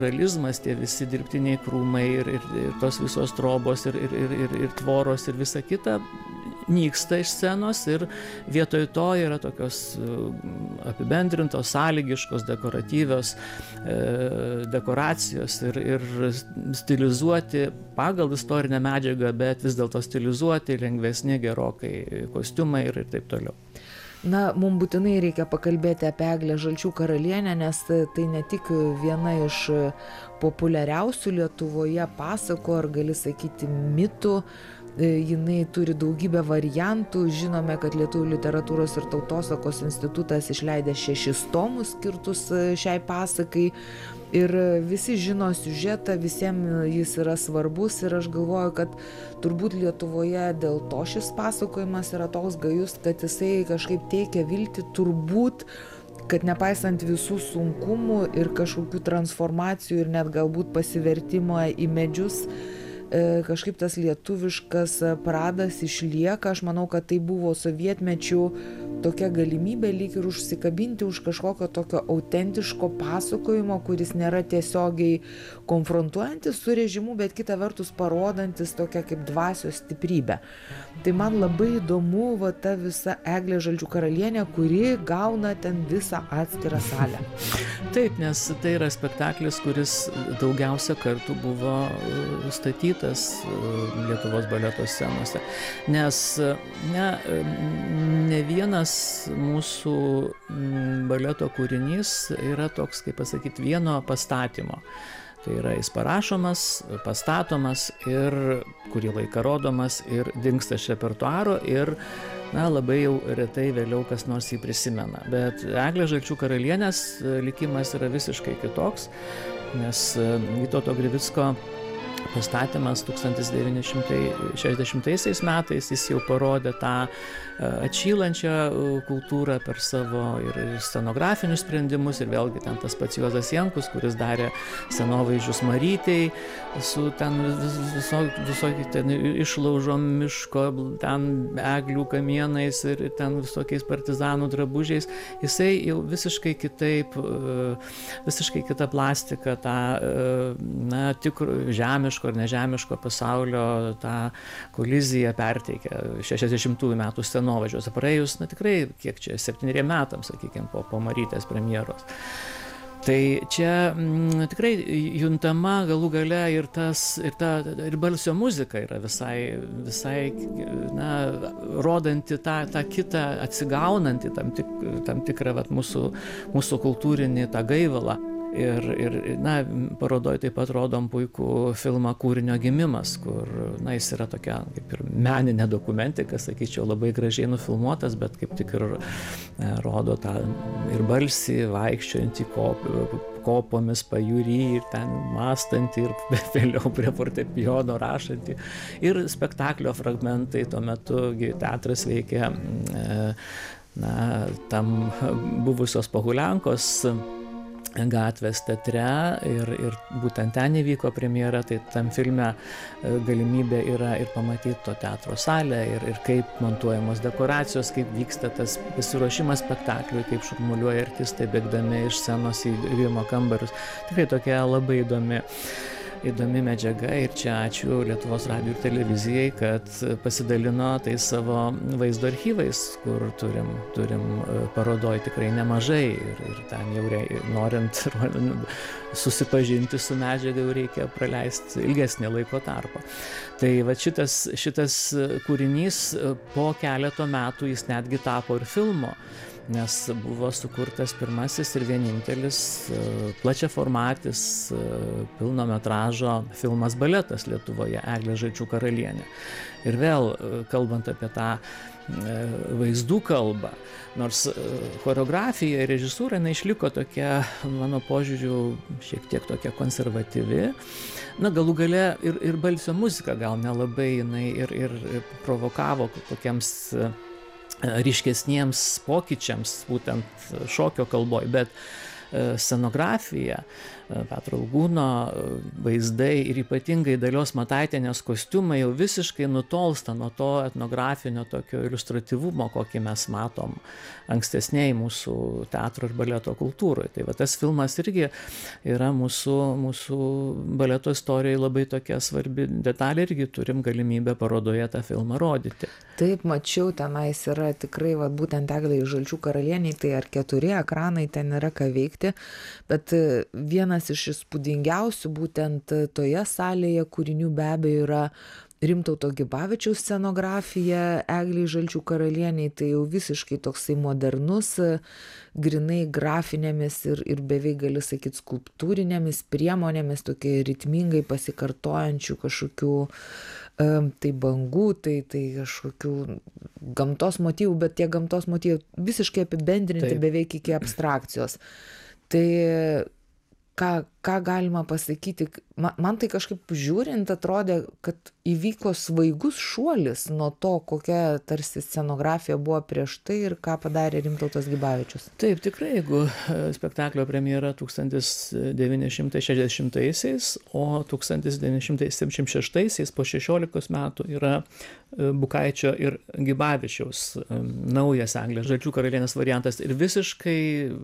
realizmas, tie visi dirbtiniai krūmai ir tos visos trobos ir tvoros ir visa kita nyksta iš scenos ir vietoj to yra tokios apibendrintos, sąlygiškos, dekoratyvios dekoracijos ir stilizuoti pagal istorinę medžiagą, bet vis dėlto stilizuoti, lengvesni gerokai kostiumai ir taip toliau. Na, mums būtinai reikia pakalbėti apie Eglę Žalčių karalienę, nes tai ne tik viena iš populiariausių Lietuvoje pasakų, ar gali sakyti mitų, jinai turi daugybę variantų. Žinome, kad Lietuvių literatūros ir tautosakos institutas išleidė 6 tomus skirtus šiai pasakai. Ir visi žino siužetą, visiems jis yra svarbus ir aš galvoju, kad turbūt Lietuvoje dėl to šis pasakojimas yra toks gajus, kad jisai kažkaip teikia viltį, turbūt, kad nepaisant visų sunkumų ir kažkokių transformacijų ir net galbūt pasivertimo į medžius, kažkaip tas lietuviškas pradas išlieka. Aš manau, kad tai buvo sovietmečių tokia galimybė lyg ir užsikabinti už kažkokio tokio autentiško pasakojimo, kuris nėra tiesiogiai konfrontuojantis su režimu, bet kita vertus parodantis tokią kaip dvasios stiprybę. Tai man labai įdomu va ta visa Eglė Žalčių karalienė, kuri gauna ten visą atskirą salę. Taip, nes tai yra spektaklis, kuris daugiausia kartų buvo statytas Lietuvos baleto scenose, nes ne vienas mūsų baleto kūrinys yra toks, kaip pasakyti, vieno pastatymo. Tai yra jis parašomas, pastatomas ir kurį laiką rodomas ir dingsta iš repertuaro ir labai jau retai vėliau kas nors jį prisimena. Bet Eglės Žalčių karalienės likimas yra visiškai kitoks, nes Vytauto Grivicko pastatymas 1960 metais jis jau parodė tą atšylančią kultūrą per savo ir scenografinius sprendimus ir vėlgi ten tas pats Juozas Jankus, kuris darė scenovaizdžius Marytei su ten visokiais ten išlaužom miško, ten eglių kamienais ir ten visokiais partizanų drabužiais. Jisai jau visiškai kitaip, visiškai kita plastika, tą žemiško ar nežemiško pasaulio tą koliziją perteikia 60-ųjų metų scenovaizdžiuose. Praėjus, tikrai, kiek čia, 7 metams, sakykime, po Marytės premjeros. Tai čia tikrai juntama galų gale ir balsio muzika yra visai rodanti tą kitą, atsigaunantį tam tikrą mūsų kultūrinį tą gaivalą. Ir parodoj taip pat rodom puikų filmą Kūrinio gimimas, kur jis yra tokia kaip ir meninė dokumentika, sakyčiau, labai gražiai nufilmuotas, bet kaip tik ir rodo tą ir balsį vaikščiojantį kopomis pajūry ir ten mąstantį ir vėliau prie fortepijono rašantį. Ir spektaklio fragmentai, tuo metu teatras veikia tam buvusios Pohuliankos gatvės teatre ir būtent ten įvyko premjera, tai tam filme galimybė yra ir pamatyti to teatro salę ir kaip montuojamos dekoracijos, kaip vyksta tas pasiruošimas spektakliui, kaip šurmuliuoja artistai bėgdami iš scenos į grimo kambarius. Tikrai tokia labai įdomi medžiaga ir čia ačiū Lietuvos radijui ir televizijai, kad pasidalino tai savo vaizdo archyvais, kur turim parodoj tikrai nemažai ir ten jau norint susipažinti su medžiaga jau reikia praleisti ilgesnį laiko tarpą. Tai va šitas kūrinys po keleto metų jis netgi tapo ir filmo, nes buvo sukurtas pirmasis ir vienintelis plačiaformatis pilno metražo filmas baletas Lietuvoje, Eglė Žalčių karalienė. Ir vėl, kalbant apie tą vaizdų kalbą, nors choreografija ir režisūra išliko tokia, mano požiūriu, šiek tiek tokia konservatyvi. Galų gale ir balsio muzika gal nelabai jinai ir provokavo tokiems ryškesniems pokyčiams, būtent šokio kalboj, bet scenografija Petro Ilgūno vaizdai ir ypatingai Dalios Mataitienės kostiumai jau visiškai nutolsta nuo to etnografinio tokio iliustratyvumo, kokį mes matom ankstesniai mūsų teatro ir baleto kultūroje. Tai va tas filmas irgi yra mūsų baleto istorijai labai tokia svarbi detalė, irgi turim galimybę parodoje tą filmą rodyti. Taip, mačiau, tenais yra tikrai, va, būtent Eglei Žalčių karalieniai, tai ar 4 ekranai, ten yra ką veikti, bet vienas iš įspūdingiausių būtent toje salėje kūrinių be abejo yra Rimtauto Gibavičiaus scenografija Eglei Žalčių karalieniai, tai jau visiškai toksai modernus, grinai grafinėmis ir beveik gali sakyti skulptūrinėmis priemonėmis, tokie ritmingai pasikartojančių kažkokių tai bangų, tai kažkokių gamtos motyvų, bet tie gamtos motyvai visiškai apibendrinti beveik iki abstrakcijos. Tai ką galima pasakyti, man tai kažkaip žiūrint atrodė, kad įvyko svaigus šuolis nuo to, kokia tarsi scenografija buvo prieš tai ir ką padarė Rimtautas Gibavičius. Taip, tikrai, jeigu spektaklio premjera 1960-aisiais, o 1976-aisiais po 16 metų yra Bukaičio ir Gibavičiaus naujas Eglės Žalčių karalienės variantas ir visiškai,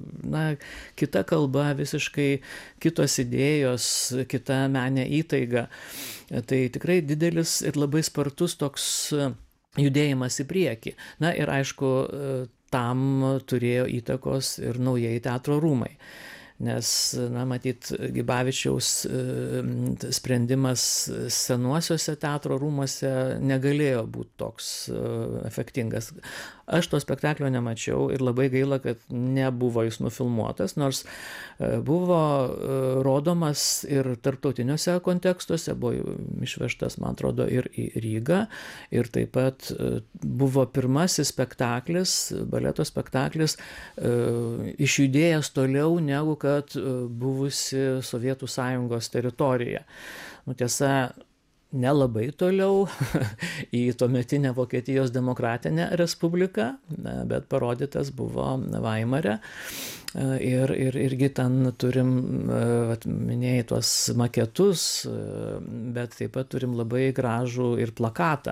kita kalba, visiškai kitos idėjos, kita menė įtaiga. Tai tikrai didelis ir labai spartus toks judėjimas į priekį. Na ir aišku, tam turėjo įtakos ir naujieji teatro rūmai. Nes, matyt, Gibavičiaus sprendimas senuosiuose teatro rūmuose negalėjo būti toks efektingas. Aš to spektaklio nemačiau ir labai gaila, kad nebuvo jis nufilmuotas, nors buvo rodomas ir tarptautiniuose kontekstuose, buvo išvežtas, man atrodo, ir į Rygą, ir taip pat buvo pirmasis spektaklis, baleto spektaklis, išjudėjęs toliau negu kad buvusi Sovietų Sąjungos teritorija. Tiesa, nelabai toliau į tuometinę Vokietijos demokratinę respubliką, bet parodytas buvo Vaimare. Ir irgi ten turim, minėjai, tuos maketus, bet taip pat turim labai gražų ir plakatą.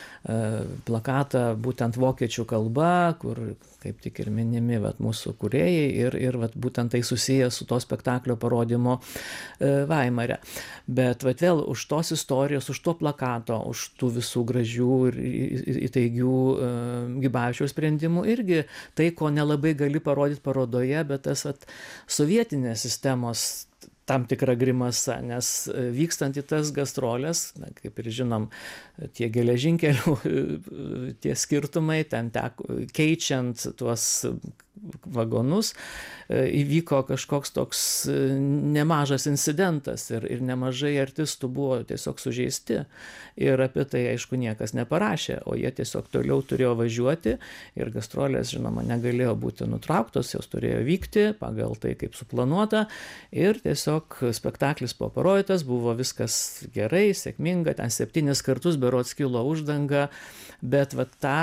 Plakatą būtent vokiečių kalba, kur kaip tik ir minimi mūsų kūrėjai ir būtent tai susijęs su to spektaklio parodymo Vaimare. Bet vėl už tos istorijos, už to plakato, už tų visų gražių ir įtaigių Gibavičiaus sprendimų irgi tai, ko nelabai gali parodyti parodoje, bet tas sovietinės sistemos tam tikra grimasa, nes vykstant į tas gastrolės, kaip ir žinom, tie geležinkelių, tie skirtumai, ten keičiant tuos vagonus, įvyko kažkoks toks nemažas incidentas ir nemažai artistų buvo tiesiog sužeisti. Ir apie tai, aišku, niekas neparašė, o jie tiesiog toliau turėjo važiuoti ir gastrolės, žinoma, negalėjo būti nutrauktos, jos turėjo vykti pagal tai, kaip suplanuota. Ir tiesiog spektaklis buvo parodytas, buvo viskas gerai, sėkminga, ten 7 kartus berods kilo uždanga, bet tą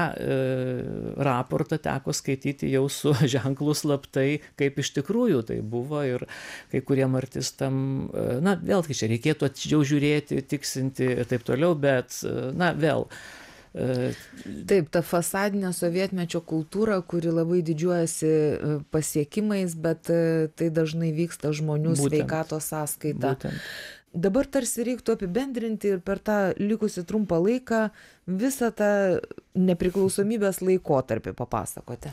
raportą teko skaityti jau su ženklų slaptai, kaip iš tikrųjų tai buvo ir kai kuriem artistam, vėlgi čia reikėtų atidžiau žiūrėti, tiksinti ir taip toliau, bet, vėl. Taip, ta fasadinė sovietmečio kultūra, kuri labai didžiuojasi pasiekimais, bet tai dažnai vyksta žmonių sveikatos sąskaita. Dabar tarsi reiktų apibendrinti ir per tą likusį trumpą laiką visą tą nepriklausomybės laikotarpį papasakoti.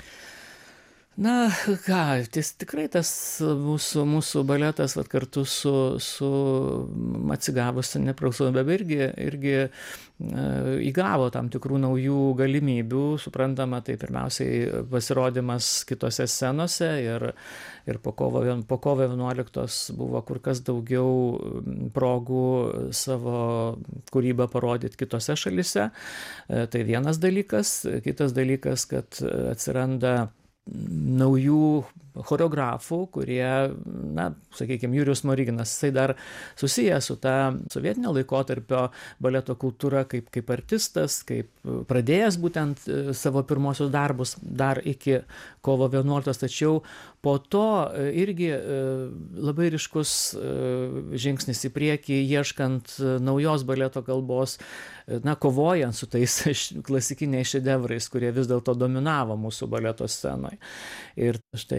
Tikrai tas mūsų baletas kartu su atsigavusia nepriklausomybe irgi įgavo tam tikrų naujų galimybių, suprantama, tai pirmiausiai pasirodymas kitose scenose ir po kovo 11 buvo kur kas daugiau progų savo kūrybą parodyti kitose šalyse. Tai vienas dalykas. Kitas dalykas, kad atsiranda naujų choreografų, kurie, na, sakykime, Jurijus Smoriginas, jisai dar susijęs su ta sovietinio laikotarpio baleto kultūra kaip artistas, kaip pradėjęs būtent savo pirmosius darbus dar iki kovo 11, tačiau po to irgi labai ryškus žingsnis į priekį, ieškant naujos baleto kalbos, na, kovojant su tais klasikiniais šedevrais, kurie vis dėlto dominavo mūsų baleto scenoje. Ir štai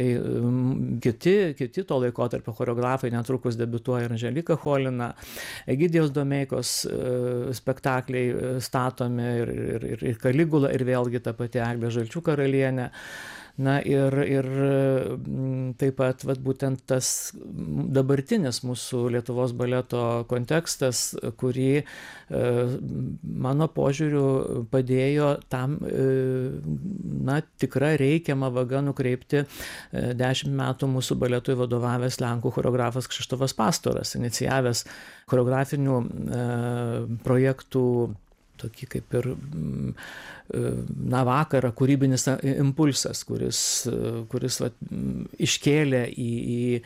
kiti to laikotarpio choreografai netrukus debiutuoja ir Anželika Cholina, Egidijaus Domeikos spektakliai statomi ir Kaligula, ir vėlgi ta pati Eglė Žalčių karalienė. Na ir taip pat būtent tas dabartinis mūsų Lietuvos baleto kontekstas, kurį mano požiūriu padėjo tam, na, tikra reikiama vaga nukreipti 10 metų mūsų baletui vadovavęs lenkų choreografas Krzysztofas Pastoras, inicijavęs choreografinių projektų tokį kaip ir, na, vakarą, kūrybinis impulsas, kuris iškėlė į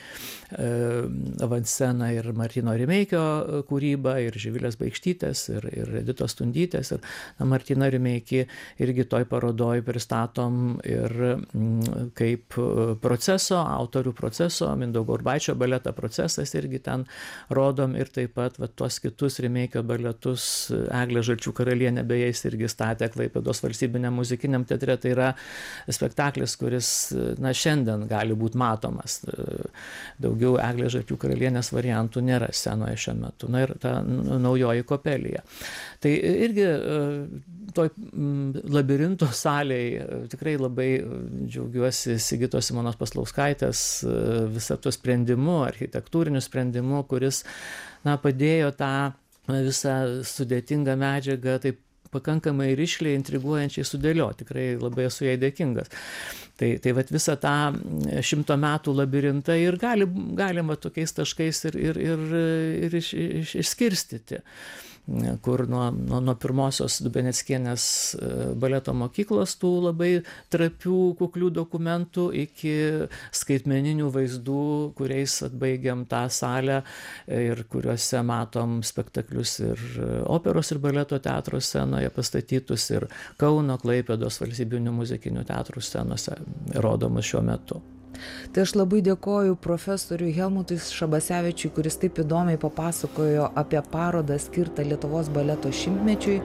avansceną ir Martyno Rimeikio kūrybą, ir Živilės Baikštytės, ir Editos Tundytės. Ir Martyną Rimeikį irgi toj parodoj pristatom ir kaip proceso, autorių proceso, Mindaugo Urbaičio baletą Procesas irgi ten rodom, ir taip pat tuos kitus Rimeikio baletus Eglė Žalčių karalienė, beje, jis irgi statė Klaipėdos valstybiniam muzikiniam teatre. Tai yra spektaklis, kuris, na, šiandien gali būti matomas. Daugiau Eglės Žalčių karalienės variantų nėra scenoje šiuo metu. Na ir ta naujoji Kopelija. Tai irgi toj labirinto salėje tikrai labai džiaugiuosi Sigitos Simonos Paslauskaitės visą tuo sprendimu, architektūriniu sprendimu, kuris, na, padėjo tą visą sudėtingą medžiagą taip pakankamai rišliai, intriguojančiai sudėlioti. Tikrai labai esu jai dėkingas. Tai visą tą 100 metų labirintą ir galima tokiais taškais ir išskirstyti, kur nuo pirmosios Dubeneckienės baleto mokyklos tų labai trapių, kuklių dokumentų iki skaitmeninių vaizdų, kuriais atbaigiam tą salę ir kuriuose matom spektaklius ir operos ir baleto teatro scenoje pastatytus, ir Kauno, Klaipėdos valstybinių muzikinių teatrų scenose rodomus šiuo metu. Tai aš labai dėkoju profesoriui Helmutui Šabasevičiui, kuris taip įdomiai papasakojo apie parodą skirtą Lietuvos baleto 100-mečiui.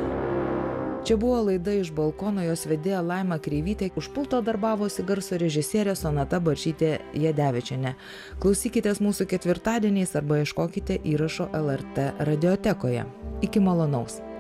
Čia buvo laida Iš balkono, jos vedėja Laima Kreivytė, už pulto darbavosi garso režisierė Sonata Barčytė Jadevičienė. Klausykitės mūsų ketvirtadieniais arba ieškokite įrašo LRT radiotekoje. Iki malonaus.